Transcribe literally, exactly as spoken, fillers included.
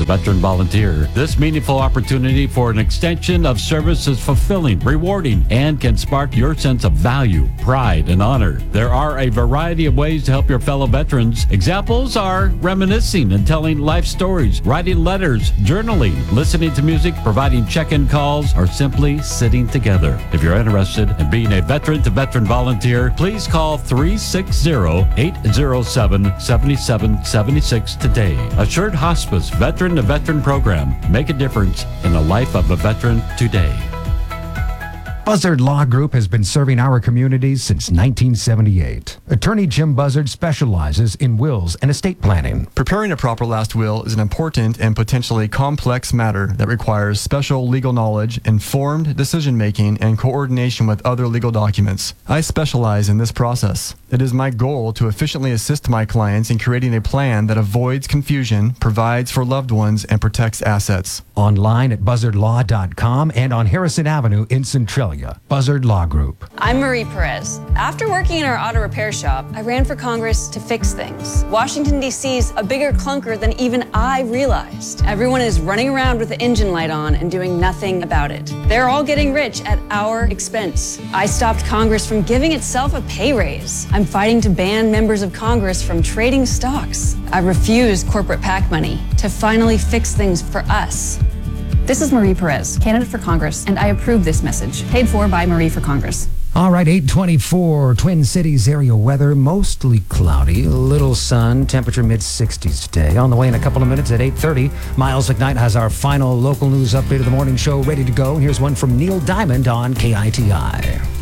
veteran volunteer. This meaningful opportunity for an extension of service is fulfilling, rewarding, and can spark your sense of value, pride, and honor. There are a variety of ways to help your fellow veterans. Examples are reminiscing and telling life stories, writing letters, journaling, listening to music, providing check-in calls, or simply sitting together. If you're interested in being a veteran-to-veteran volunteer, please call three six zero, eight zero seven, seven seven seven six today. Assured Hospice Veteran-to-Veteran Program. Make a difference in the life of a veteran today. Buzzard Law Group has been serving our communities since nineteen seventy-eight. Attorney Jim Buzzard specializes in wills and estate planning. Preparing a proper last will is an important and potentially complex matter that requires special legal knowledge, informed decision-making, and coordination with other legal documents. I specialize in this process. It is my goal to efficiently assist my clients in creating a plan that avoids confusion, provides for loved ones, and protects assets. Online at buzzard law dot com and on Harrison Avenue in Centralia. Buzzard Law Group. I'm Marie Perez. After working in our auto repair shop, I ran for Congress to fix things. Washington, D C's a bigger clunker than even I realized. Everyone is running around with the engine light on and doing nothing about it. They're all getting rich at our expense. I stopped Congress from giving itself a pay raise. I'm fighting to ban members of Congress from trading stocks. I refuse corporate PAC money to finally fix things for us. This is Marie Perez, candidate for Congress, and I approve this message. Paid for by Marie for Congress. All right, eight twenty-four, Twin Cities area weather, mostly cloudy, a little sun, temperature mid sixties today. On the way in a couple of minutes at eight thirty, Miles McKnight has our final local news update of the morning show ready to go. Here's one from Neil Diamond on K I T I.